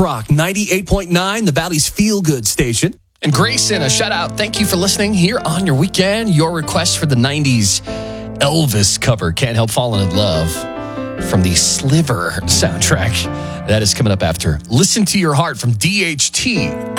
Rock 98.9, the Valley's feel-good station. And Grayson, a shout-out. Thank you for listening here on your weekend. Your request for the 90s Elvis cover, Can't Help Falling in Love, from the Sliver soundtrack. That is coming up after Listen to Your Heart from DHT.